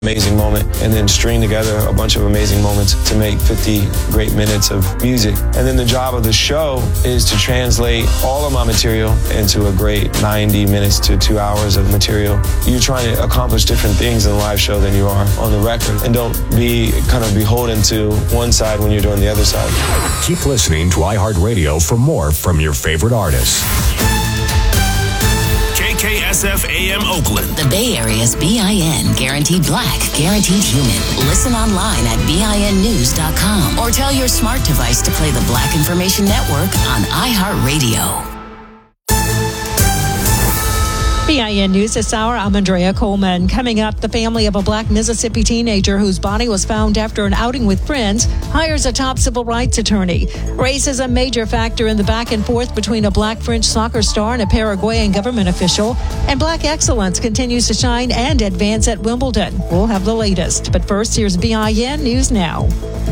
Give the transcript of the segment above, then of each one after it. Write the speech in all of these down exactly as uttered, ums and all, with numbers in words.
amazing moment, and then string together a bunch of amazing moments to make fifty great minutes of music. And then the job of the show is to translate all of my material into a great ninety minutes to two hours of material. You're trying to accomplish different things in a live show than you are on the record, and don't be kind of beholden to one side when you're doing the other side. Keep listening to iHeartRadio for more from your favorite artists. K S F A M Oakland. The Bay Area's B I N Guaranteed Black, Guaranteed Human. Listen online at B I N news dot com or tell your smart device to play the Black Information Network on iHeartRadio. B I N News this hour, I'm Andrea Coleman. Coming up, the family of a Black Mississippi teenager whose body was found after an outing with friends hires a top civil rights attorney. Race is a major factor in the back and forth between a Black French soccer star and a Paraguayan government official. And Black excellence continues to shine and advance at Wimbledon. We'll have the latest. But first, here's B I N News Now.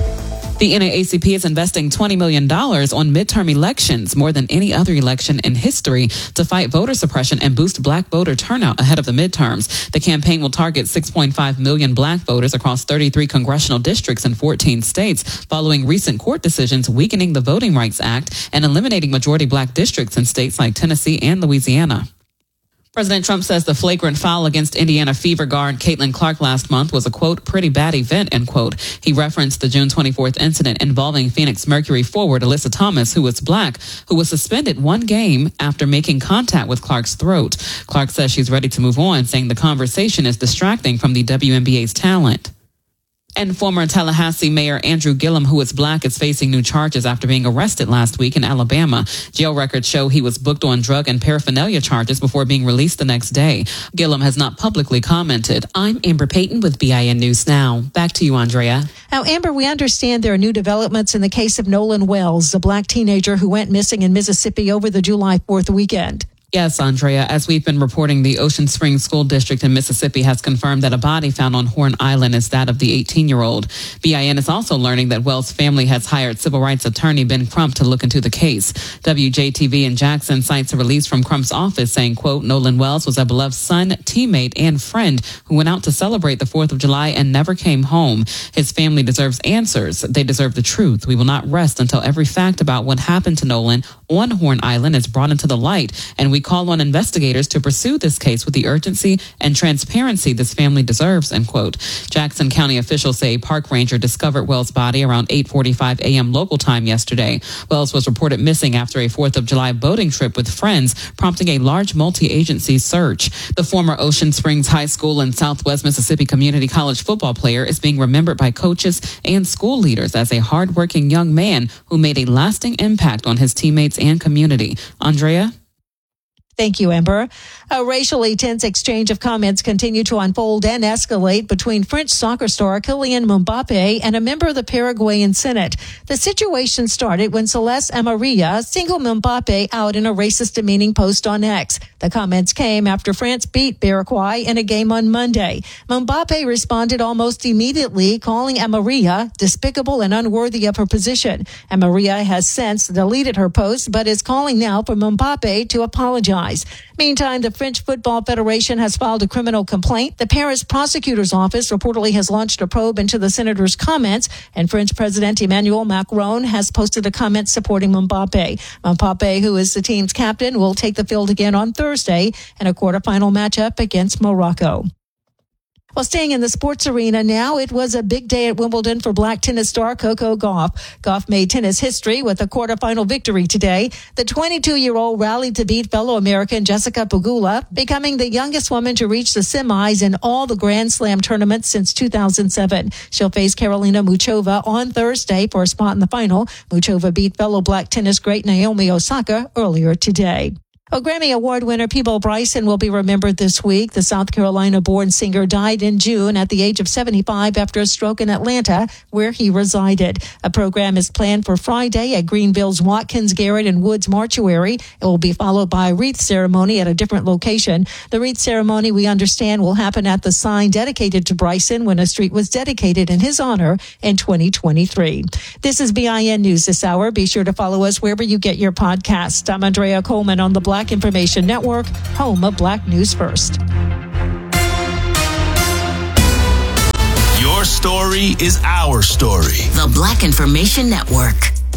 The N double A C P is investing twenty million dollars on midterm elections, more than any other election in history, to fight voter suppression and boost Black voter turnout ahead of the midterms. The campaign will target six point five million Black voters across thirty-three congressional districts in fourteen states, following recent court decisions weakening the Voting Rights Act and eliminating majority Black districts in states like Tennessee and Louisiana. President Trump says the flagrant foul against Indiana Fever guard Caitlin Clark last month was a, quote, pretty bad event, end quote. He referenced the June twenty-fourth incident involving Phoenix Mercury forward Alyssa Thomas, who was Black, who was suspended one game after making contact with Clark's throat. Clark says she's ready to move on, saying the conversation is distracting from the W N B A's talent. And former Tallahassee Mayor Andrew Gillum, who is Black, is facing new charges after being arrested last week in Alabama. Jail records show he was booked on drug and paraphernalia charges before being released the next day. Gillum has not publicly commented. I'm Amber Payton with B I N News Now. Back to you, Andrea. Now, Amber, we understand there are new developments in the case of Nolan Wells, the Black teenager who went missing in Mississippi over the July fourth weekend. Yes, Andrea. As we've been reporting, the Ocean Springs School District in Mississippi has confirmed that a body found on Horn Island is that of the eighteen-year-old. B I N is also learning that Wells' family has hired civil rights attorney Ben Crump to look into the case. W J T V in Jackson cites a release from Crump's office saying, quote, Nolan Wells was a beloved son, teammate, and friend who went out to celebrate the fourth of July and never came home. His family deserves answers. They deserve the truth. We will not rest until every fact about what happened to Nolan on Horn Island is brought into the light, and we We call on investigators to pursue this case with the urgency and transparency this family deserves, end quote. Jackson County officials say a park ranger discovered Wells' body around eight forty-five a.m. local time yesterday. Wells was reported missing after a fourth of July boating trip with friends, prompting a large multi-agency search. The former Ocean Springs High School and Southwest Mississippi Community College football player is being remembered by coaches and school leaders as a hardworking young man who made a lasting impact on his teammates and community. Andrea? Thank you, Amber. A racially tense exchange of comments continue to unfold and escalate between French soccer star Kylian Mbappe and a member of the Paraguayan Senate. The situation started when Celeste Amarilla singled Mbappe out in a racist demeaning post on X. The comments came after France beat Paraguay in a game on Monday. Mbappe responded almost immediately, calling Amarilla despicable and unworthy of her position. Amarilla has since deleted her post, but is calling now for Mbappe to apologize. Meantime, the French Football Federation has filed a criminal complaint. The Paris prosecutor's office reportedly has launched a probe into the senator's comments, and French President Emmanuel Macron has posted a comment supporting Mbappe. Mbappe, who is the team's captain, will take the field again on Thursday in a quarterfinal matchup against Morocco. Well, staying in the sports arena now, it was a big day at Wimbledon for Black tennis star Coco Gauff. Gauff made tennis history with a quarterfinal victory today. The twenty-two-year-old rallied to beat fellow American Jessica Pegula, becoming the youngest woman to reach the semis in all the Grand Slam tournaments since two thousand seven. She'll face Karolina Muchova on Thursday for a spot in the final. Muchova beat fellow Black tennis great Naomi Osaka earlier today. A Grammy Award winner, Peabo Bryson, will be remembered this week. The South Carolina-born singer died in June at the age of seventy-five after a stroke in Atlanta, where he resided. A program is planned for Friday at Greenville's Watkins, Garrett, and Woods Mortuary. It will be followed by a wreath ceremony at a different location. The wreath ceremony, we understand, will happen at the sign dedicated to Bryson when a street was dedicated in his honor in twenty twenty-three. This is B I N News this hour. Be sure to follow us wherever you get your podcasts. I'm Andrea Coleman on the Black Information Network, home of Black News First. story is our story. The Black Information Network.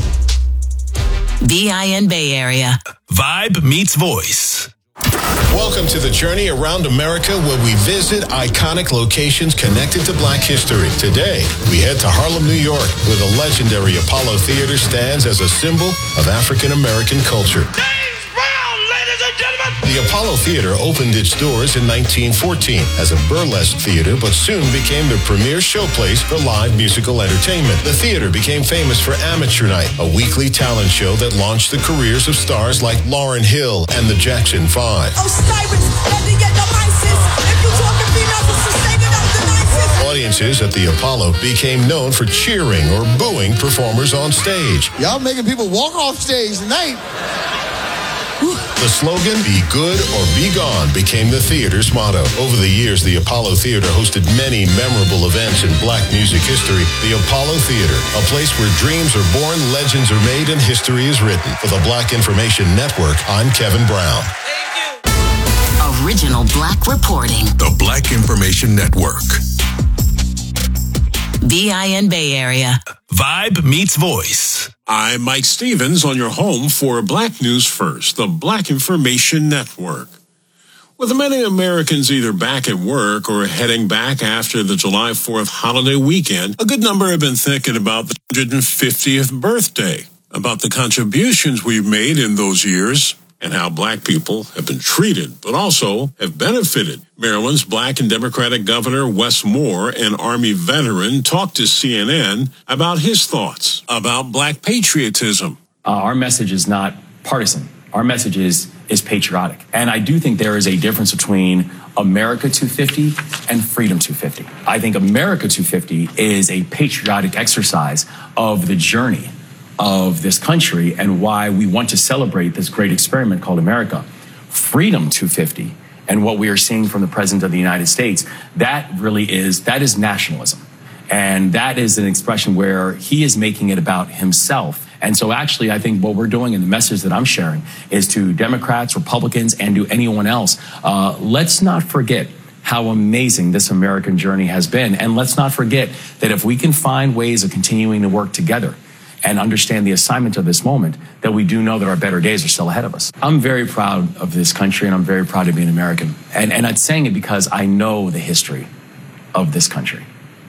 B I N Bay Area. Vibe meets voice. Welcome to the journey around America, where we visit iconic locations connected to Black history. Today, we head to Harlem, New York, where the legendary Apollo Theater stands as a symbol of African American culture. James Brown, ladies and gentlemen! The Apollo Theater opened its doors in nineteen fourteen as a burlesque theater, but soon became the premier showplace for live musical entertainment. The theater became famous for Amateur Night, a weekly talent show that launched the careers of stars like Lauryn Hill and the Jackson Five. Audiences at the Apollo became known for cheering or booing performers on stage. Y'all making people walk off stage tonight. The slogan, "Be good or be gone," became the theater's motto. Over the years, the Apollo Theater hosted many memorable events in Black music history. The Apollo Theater, a place where dreams are born, legends are made, and history is written. For the Black Information Network, I'm Kevin Brown. Original Black reporting. The Black Information Network. B I N Bay Area. Vibe meets voice. I'm Mike Stevens on your home for Black News First, the Black Information Network. With many Americans either back at work or heading back after the July fourth holiday weekend, a good number have been thinking about the one hundred fiftieth birthday, about the contributions we've made in those years, and how Black people have been treated, but also have benefited. Maryland's Black and Democratic Governor Wes Moore, an Army veteran, talked to C N N about his thoughts about Black patriotism. Uh, our message is not partisan. Our message is, is patriotic. And I do think there is a difference between America two fifty and Freedom two fifty. I think America two fifty is a patriotic exercise of the journey of this country and why we want to celebrate this great experiment called America. Freedom two fifty and what we are seeing from the President of the United States, that really is, that is nationalism. And that is an expression where he is making it about himself. And so actually, I think what we're doing and the message that I'm sharing is to Democrats, Republicans, and to anyone else, uh, let's not forget how amazing this American journey has been. And let's not forget that if we can find ways of continuing to work together and understand the assignment of this moment, that we do know that our better days are still ahead of us. I'm very proud of this country, and I'm very proud to be an American. And, and I'm saying it because I know the history of this country.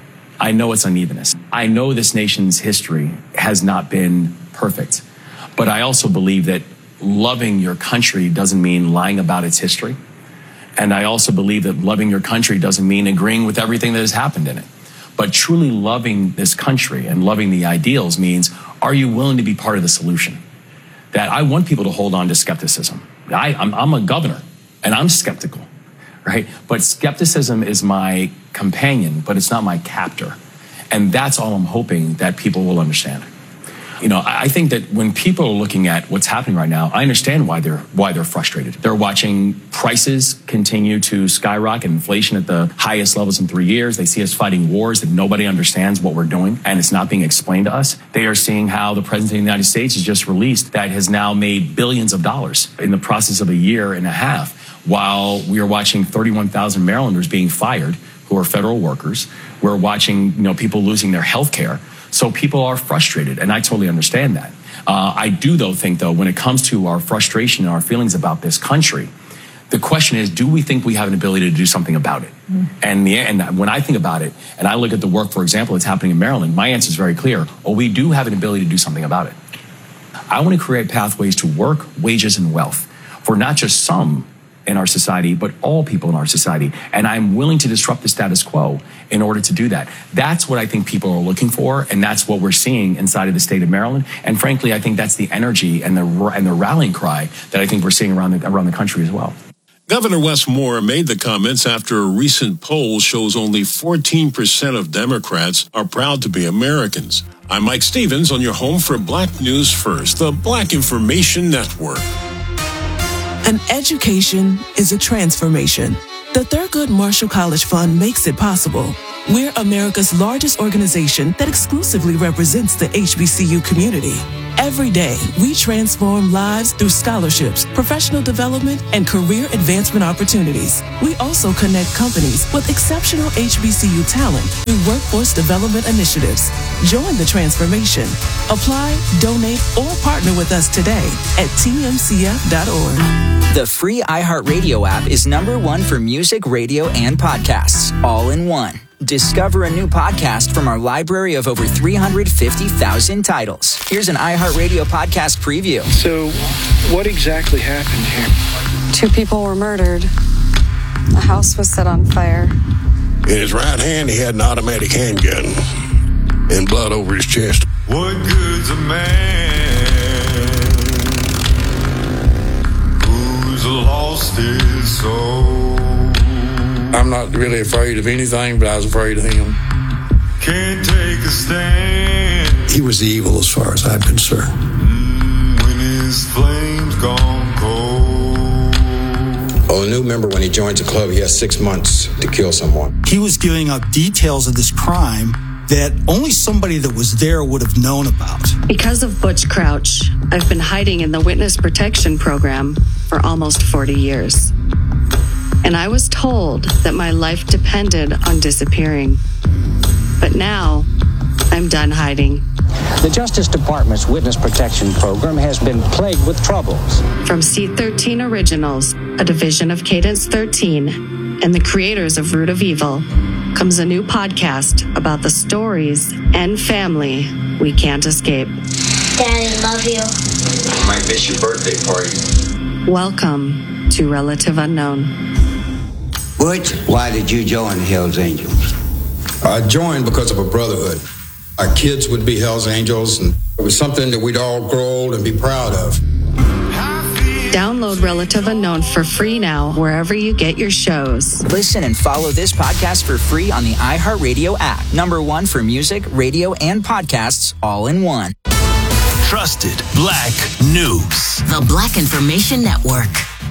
I know its unevenness. I know this nation's history has not been perfect. But I also believe that loving your country doesn't mean lying about its history. And I also believe that loving your country doesn't mean agreeing with everything that has happened in it. But truly loving this country and loving the ideals means, are you willing to be part of the solution? That I want people to hold on to skepticism. I, I'm, I'm a governor, and I'm skeptical, right? But skepticism is my companion, but it's not my captor. And that's all I'm hoping that people will understand. You know, I think that when people are looking at what's happening right now, I understand why they're why they're frustrated. They're watching prices continue to skyrocket, inflation at the highest levels in three years. They see us fighting wars that nobody understands what we're doing, and it's not being explained to us. They are seeing how the President of the United States has just released that has now made billions of dollars in the process of a year and a half, while we are watching thirty-one thousand Marylanders being fired who are federal workers. We're watching, you know, people losing their health care. So people are frustrated, and I totally understand that. Uh, I do, though, think, though, when it comes to our frustration and our feelings about this country, the question is, do we think we have an ability to do something about it? Mm. And, the, and when I think about it, and I look at the work, for example, that's happening in Maryland, my answer is very clear. Oh, we do have an ability to do something about it. I want to create pathways to work, wages, and wealth for not just some in our society, but all people in our society. And I'm willing to disrupt the status quo in order to do that. That's what I think people are looking for, and that's what we're seeing inside of the state of Maryland. And frankly, I think that's the energy and the and the rallying cry that I think we're seeing around the, around the country as well. Governor Wes Moore made the comments after a recent poll shows only fourteen percent of Democrats are proud to be Americans. I'm Mike Stevens on your home for Black News First, the Black Information Network. An education is a transformation. The Thurgood Marshall College Fund makes it possible. We're America's largest organization that exclusively represents the H B C U community. Every day, we transform lives through scholarships, professional development, and career advancement opportunities. We also connect companies with exceptional H B C U talent through workforce development initiatives. Join the transformation. Apply, donate, or partner with us today at T M C F dot org. The free iHeartRadio app is number one for music, radio, and podcasts, all in one. Discover a new podcast from our library of over three hundred fifty thousand titles. Here's an iHeartRadio podcast preview. So, what exactly happened here? Two people were murdered. A house was set on fire. In his right hand, he had an automatic handgun and blood over his chest. What good's a man who's lost his soul? I'm not really afraid of anything, but I was afraid of him. Can't take a stand. He was the evil as far as I'm concerned. Mm, when his flames gone cold. Oh, a new member, when he joins a club, he has six months to kill someone. He was giving up details of this crime that only somebody that was there would have known about. Because of Butch Crouch, I've been hiding in the Witness Protection Program for almost forty years. And I was told that my life depended on disappearing. But now, I'm done hiding. The Justice Department's Witness Protection Program has been plagued with troubles. From C thirteen Originals, a division of Cadence thirteen, and the creators of Root of Evil, comes a new podcast about the stories and family we can't escape. Daddy, love you. Might miss your birthday party. Welcome to Relative Unknown. Butch, why did you join the Hells Angels? I joined because of a brotherhood. Our kids would be Hells Angels, and it was something that we'd all grow old and be proud of. Download Relative Unknown for free now, wherever you get your shows. Listen and follow this podcast for free on the iHeartRadio app. Number one for music, radio, and podcasts, all in one. Trusted Black News. The Black Information Network.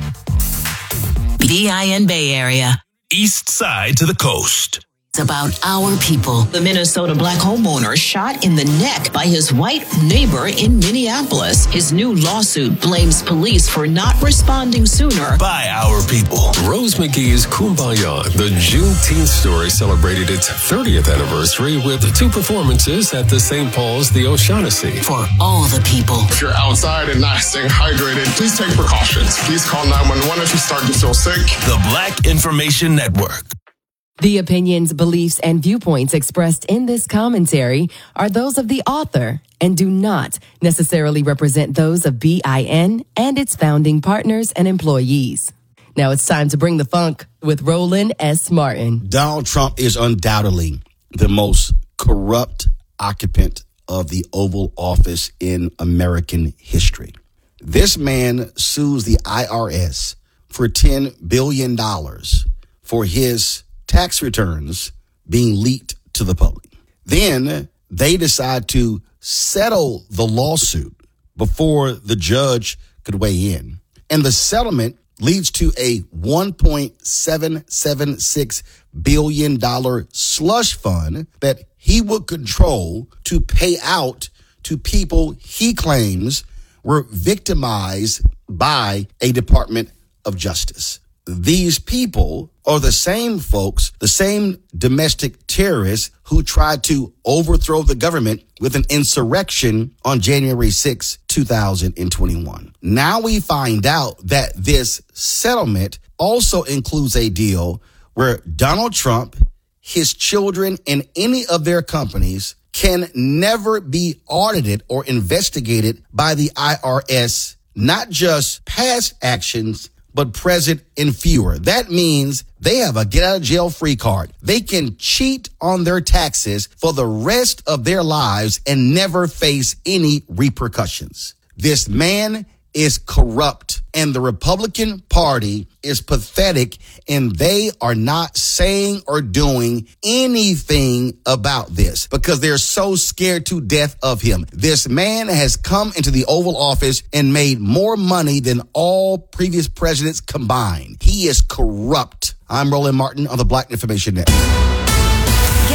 B I N Bay Area. East side to the coast. It's about our people. The Minnesota black homeowner shot in the neck by his white neighbor in Minneapolis. His new lawsuit blames police for not responding sooner. By our people. Rose McGee's Kumbaya, the Juneteenth story, celebrated its thirtieth anniversary with two performances at the Saint Paul's The O'Shaughnessy. For all the people. If you're outside and not staying hydrated, please take precautions. Please call nine one one if you start to feel sick. The Black Information Network. The opinions, beliefs, and viewpoints expressed in this commentary are those of the author and do not necessarily represent those of B I N and its founding partners and employees. Now it's time to bring the funk with Roland S. Martin. Donald Trump is undoubtedly the most corrupt occupant of the Oval Office in American history. This man sues the I R S for ten billion dollars for his tax returns being leaked to the public. Then they decide to settle the lawsuit before the judge could weigh in. And the settlement leads to a one point seven seven six billion dollars slush fund that he would control to pay out to people he claims were victimized by a Department of Justice. These people are the same folks, the same domestic terrorists who tried to overthrow the government with an insurrection on January sixth, two thousand twenty-one. Now we find out that this settlement also includes a deal where Donald Trump, his children, and any of their companies can never be audited or investigated by the I R S, not just past actions, but present and fewer. That means they have a get out of jail free card. They can cheat on their taxes for the rest of their lives and never face any repercussions. This man is corrupt, and the Republican Party is pathetic, and they are not saying or doing anything about this because they're so scared to death of him. This man has come into the Oval Office and made more money than all previous presidents combined. He is corrupt. I'm Roland Martin on the Black Information Network.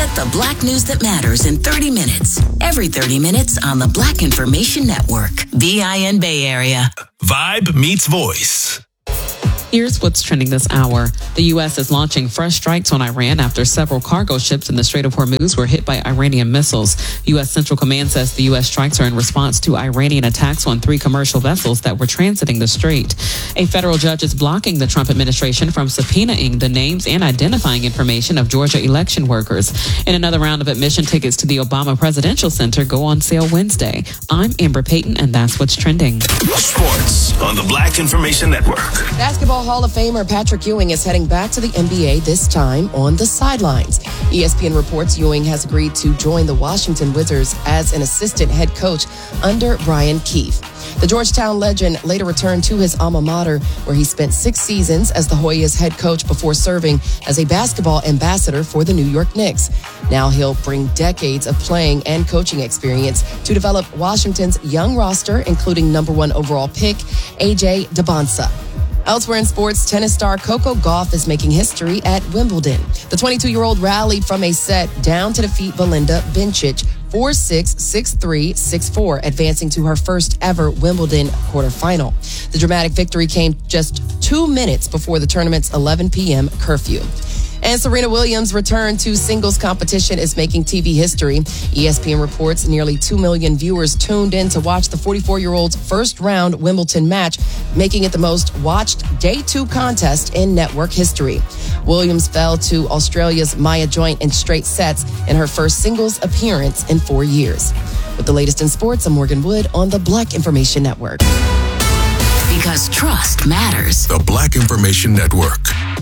Get the Black news that matters in thirty minutes. Every thirty minutes on the Black Information Network. B I N Bay Area. Vibe meets voice. Here's what's trending this hour. The U S is launching fresh strikes on Iran after several cargo ships in the Strait of Hormuz were hit by Iranian missiles. U S Central Command says the U S strikes are in response to Iranian attacks on three commercial vessels that were transiting the strait. A federal judge is blocking the Trump administration from subpoenaing the names and identifying information of Georgia election workers. In another round of admission tickets to the Obama Presidential Center go on sale Wednesday. I'm Amber Payton, and that's what's trending. Sports on the Black Information Network. Basketball Hall of Famer Patrick Ewing is heading back to the N B A, this time on the sidelines. E S P N reports Ewing has agreed to join the Washington Wizards as an assistant head coach under Brian Keefe. The Georgetown legend later returned to his alma mater, where he spent six seasons as the Hoyas head coach before serving as a basketball ambassador for the New York Knicks. Now he'll bring decades of playing and coaching experience to develop Washington's young roster, including number one overall pick A J Dybala. Elsewhere in sports, tennis star Coco Gauff is making history at Wimbledon. The twenty-two-year-old rallied from a set down to defeat Belinda Bencic four six, six three, six four, advancing to her first ever Wimbledon quarterfinal. The dramatic victory came just two minutes before the tournament's eleven p.m. curfew. And Serena Williams' return to singles competition is making T V history. E S P N reports nearly two million viewers tuned in to watch the forty-four-year-old's first round Wimbledon match, making it the most watched day two contest in network history. Williams fell to Australia's Maya Joint in straight sets in her first singles appearance in four years. With the latest in sports, I'm Morgan Wood on the Black Information Network. Because trust matters. The Black Information Network.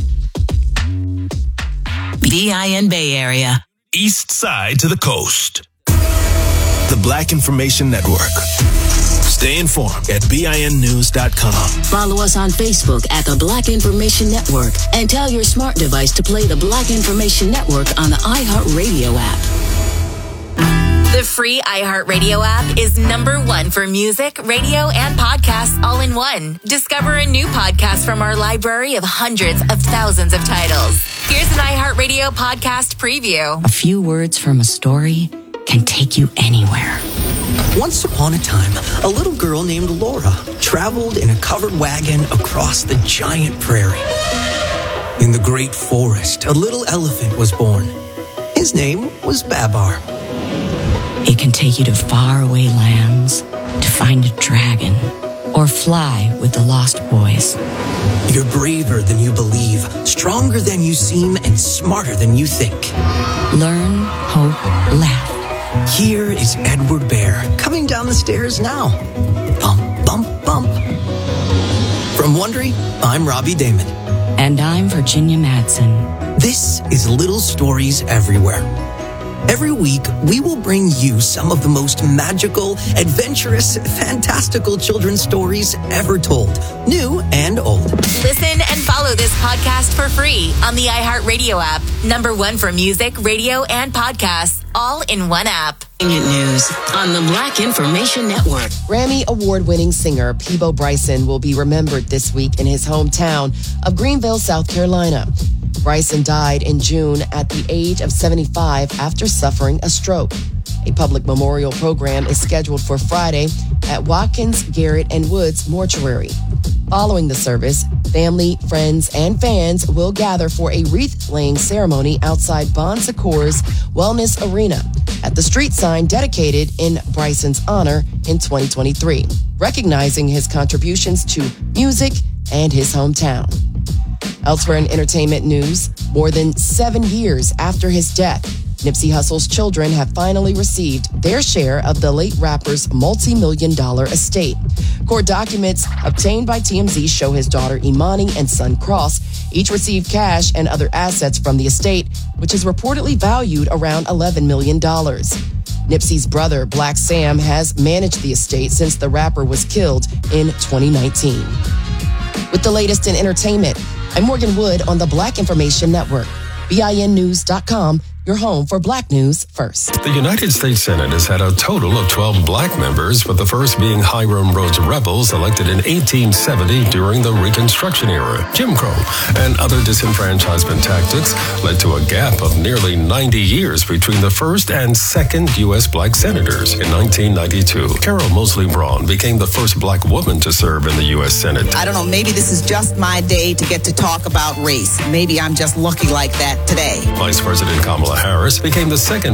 B I N Bay Area. East side to the coast. The Black Information Network. Stay informed at B I N news dot com. Follow us on Facebook at the Black Information Network and tell your smart device to play the Black Information Network on the iHeartRadio app. The free iHeartRadio app is number one for music, radio, and podcasts all in one. Discover a new podcast from our library of hundreds of thousands of titles. Here's an iHeartRadio podcast preview. A few words from a story can take you anywhere. Once upon a time, a little girl named Laura traveled in a covered wagon across the giant prairie. In the great forest, a little elephant was born. His name was Babar. It can take you to faraway lands to find a dragon or fly with the Lost Boys. You're braver than you believe, stronger than you seem, and smarter than you think. Learn, hope, laugh. Here is Edward Bear coming down the stairs now. Bump, bump, bump. From Wondery, I'm Robbie Damon. And I'm Virginia Madsen. This is Little Stories Everywhere. Every week, we will bring you some of the most magical, adventurous, fantastical children's stories ever told, new and old. Listen and follow this podcast for free on the iHeartRadio app. Number one for music, radio, and podcasts, all in one app. News on the Black Information Network. Grammy award-winning singer Peabo Bryson will be remembered this week in his hometown of Greenville, South Carolina. Bryson died in June at the age of seventy-five after suffering a stroke. A public memorial program is scheduled for Friday at Watkins, Garrett, and Woods Mortuary. Following the service, family, friends, and fans will gather for a wreath-laying ceremony outside Bon Secours Wellness Arena at the street sign dedicated in Bryson's honor in twenty twenty-three, recognizing his contributions to music and his hometown. Elsewhere in entertainment news, more than seven years after his death, Nipsey Hussle's children have finally received their share of the late rapper's multi-million dollar estate. Court documents obtained by T M Z show his daughter Imani and son Cross each received cash and other assets from the estate, which is reportedly valued around eleven million dollars. Nipsey's brother, Black Sam, has managed the estate since the rapper was killed in twenty nineteen. With the latest in entertainment, I'm Morgan Wood on the Black Information Network, B I N news dot com, your home for Black news first. The United States Senate has had a total of twelve black members, with the first being Hiram Rhodes Rebels, elected in eighteen seventy during the Reconstruction era. Jim Crow and other disenfranchisement tactics led to a gap of nearly ninety years between the first and second U S black senators. In nineteen ninety-two, Carol Mosley Braun became the first black woman to serve in the U S Senate. I don't know, maybe this is just my day to get to talk about race. Maybe I'm just lucky like that today. Vice President Kamala Harris became the second